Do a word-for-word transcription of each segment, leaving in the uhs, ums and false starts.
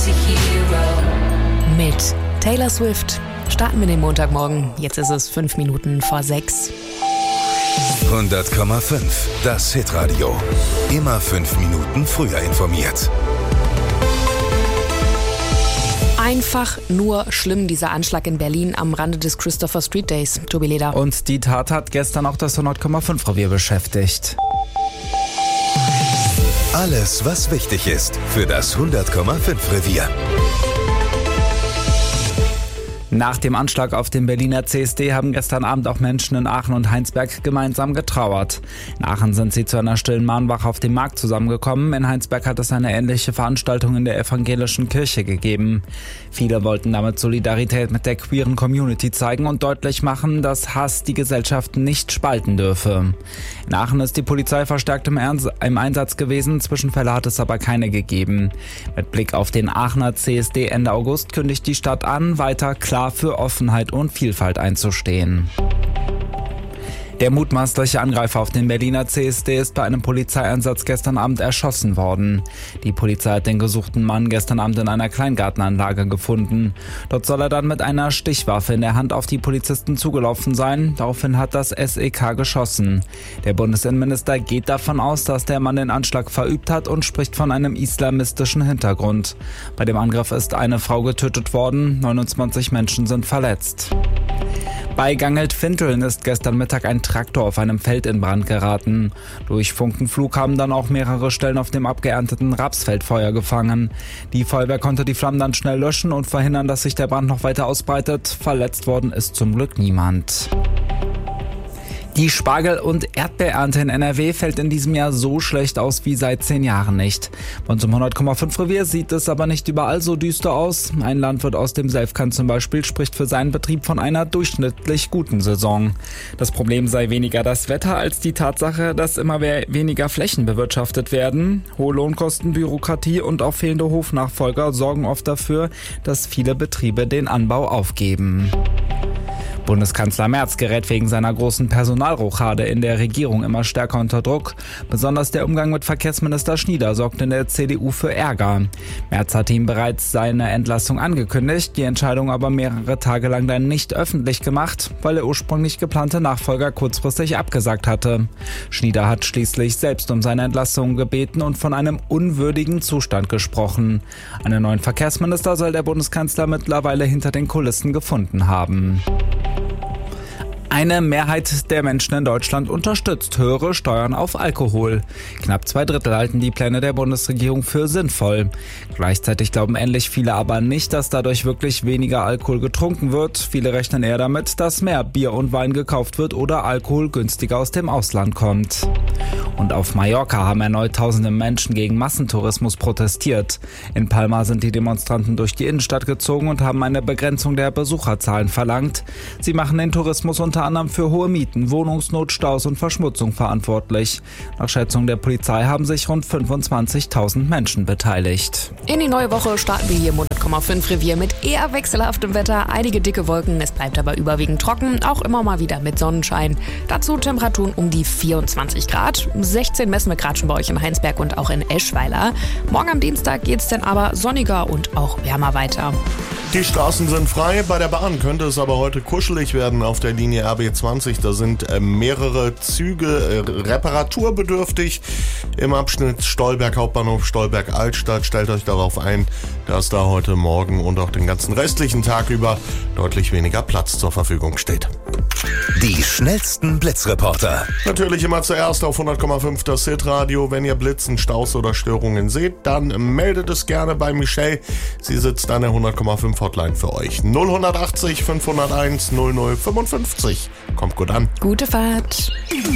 Mit Taylor Swift starten wir den Montagmorgen. Jetzt ist es fünf Minuten vor sechs. hundert Komma fünf, das Hitradio. Immer fünf Minuten früher informiert. Einfach nur schlimm, dieser Anschlag in Berlin am Rande des Christopher Street Days. Tobi Leder. Und die Tat hat gestern auch das hundert Komma fünf Revier beschäftigt. Alles, was wichtig ist für das hundert Komma fünf Revier. Nach dem Anschlag auf den Berliner C S D haben gestern Abend auch Menschen in Aachen und Heinsberg gemeinsam getrauert. In Aachen sind sie zu einer stillen Mahnwache auf dem Markt zusammengekommen. In Heinsberg hat es eine ähnliche Veranstaltung in der evangelischen Kirche gegeben. Viele wollten damit Solidarität mit der queeren Community zeigen und deutlich machen, dass Hass die Gesellschaft nicht spalten dürfe. In Aachen ist die Polizei verstärkt im, Ernst, im Einsatz gewesen, Zwischenfälle hat es aber keine gegeben. Mit Blick auf den Aachener C S D Ende August kündigt die Stadt an, weiter klar für Offenheit und Vielfalt einzustehen. Der mutmaßliche Angreifer auf den Berliner C S D ist bei einem Polizeieinsatz gestern Abend erschossen worden. Die Polizei hat den gesuchten Mann gestern Abend in einer Kleingartenanlage gefunden. Dort soll er dann mit einer Stichwaffe in der Hand auf die Polizisten zugelaufen sein. Daraufhin hat das S E K geschossen. Der Bundesinnenminister geht davon aus, dass der Mann den Anschlag verübt hat und spricht von einem islamistischen Hintergrund. Bei dem Angriff ist eine Frau getötet worden, neunundzwanzig Menschen sind verletzt. Bei Gangelt-Finteln ist gestern Mittag ein Traktor auf einem Feld in Brand geraten. Durch Funkenflug haben dann auch mehrere Stellen auf dem abgeernteten Rapsfeld Feuer gefangen. Die Feuerwehr konnte die Flammen dann schnell löschen und verhindern, dass sich der Brand noch weiter ausbreitet. Verletzt worden ist zum Glück niemand. Die Spargel- und Erdbeerernte in N R W fällt in diesem Jahr so schlecht aus wie seit zehn Jahren nicht. Bei uns im hundert Komma fünf Revier sieht es aber nicht überall so düster aus. Ein Landwirt aus dem Selfkant zum Beispiel spricht für seinen Betrieb von einer durchschnittlich guten Saison. Das Problem sei weniger das Wetter als die Tatsache, dass immer weniger Flächen bewirtschaftet werden. Hohe Lohnkosten, Bürokratie und auch fehlende Hofnachfolger sorgen oft dafür, dass viele Betriebe den Anbau aufgeben. Bundeskanzler Merz gerät wegen seiner großen Personalrochade in der Regierung immer stärker unter Druck. Besonders der Umgang mit Verkehrsminister Schnieder sorgt in der C D U für Ärger. Merz hatte ihm bereits seine Entlassung angekündigt, die Entscheidung aber mehrere Tage lang dann nicht öffentlich gemacht, weil der ursprünglich geplante Nachfolger kurzfristig abgesagt hatte. Schnieder hat schließlich selbst um seine Entlassung gebeten und von einem unwürdigen Zustand gesprochen. Einen neuen Verkehrsminister soll der Bundeskanzler mittlerweile hinter den Kulissen gefunden haben. Eine Mehrheit der Menschen in Deutschland unterstützt höhere Steuern auf Alkohol. Knapp zwei Drittel halten die Pläne der Bundesregierung für sinnvoll. Gleichzeitig glauben ähnlich viele aber nicht, dass dadurch wirklich weniger Alkohol getrunken wird. Viele rechnen eher damit, dass mehr Bier und Wein gekauft wird oder Alkohol günstiger aus dem Ausland kommt. Und auf Mallorca haben erneut tausende Menschen gegen Massentourismus protestiert. In Palma sind die Demonstranten durch die Innenstadt gezogen und haben eine Begrenzung der Besucherzahlen verlangt. Sie machen den Tourismus unter anderem für hohe Mieten, Wohnungsnot, Staus und Verschmutzung verantwortlich. Nach Schätzung der Polizei haben sich rund fünfundzwanzigtausend Menschen beteiligt. In die neue Woche starten wir hier im hundert Komma fünf Revier mit eher wechselhaftem Wetter, einige dicke Wolken, es bleibt aber überwiegend trocken, auch immer mal wieder mit Sonnenschein. Dazu Temperaturen um die vierundzwanzig Grad, sechzehn messen wir gerade schon bei euch in Heinsberg und auch in Eschweiler. Morgen am Dienstag geht es dann aber sonniger und auch wärmer weiter. Die Straßen sind frei, bei der Bahn könnte es aber heute kuschelig werden auf der Linie R B zwanzig. Da sind äh, mehrere Züge äh, reparaturbedürftig. Im Abschnitt Stolberg Hauptbahnhof, Stolberg Altstadt. Stellt euch darauf ein, dass da heute Morgen und auch den ganzen restlichen Tag über deutlich weniger Platz zur Verfügung steht. Die schnellsten Blitzreporter. Natürlich immer zuerst auf hundert Komma fünf das Hitradio. Wenn ihr Blitzen, Staus oder Störungen seht, dann meldet es gerne bei Michelle. Sie sitzt an der hundert Komma fünf Hotline für euch. null achtzig fünfhunderteins null null fünfundfünfzig. Kommt gut an. Gute Fahrt.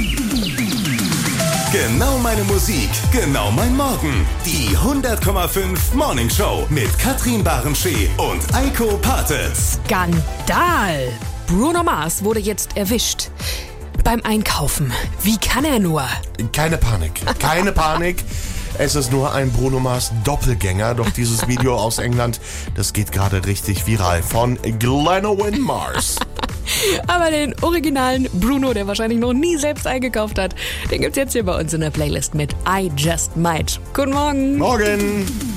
Genau meine Musik, genau mein Morgen. Die hundert Komma fünf Morning Show mit Katrin Barenschee und Eiko Pate. Skandal! Bruno Mars wurde jetzt erwischt. Beim Einkaufen. Wie kann er nur? Keine Panik, keine Panik. Es ist nur ein Bruno Mars Doppelgänger, doch dieses Video aus England, das geht gerade richtig viral von Glenowyn Mars. Aber den originalen Bruno, der wahrscheinlich noch nie selbst eingekauft hat, den gibt's jetzt hier bei uns in der Playlist mit I Just Might. Guten Morgen. Morgen.